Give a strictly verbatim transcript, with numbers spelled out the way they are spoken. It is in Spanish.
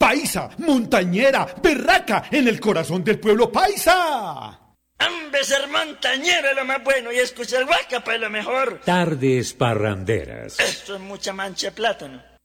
paisa, montañera, berraca, en el corazón del pueblo paisa. Hombre, ser montañero es lo más bueno y escuchar Guaca pues lo mejor. Tardes parranderas. Esto es mucha mancha de plátano.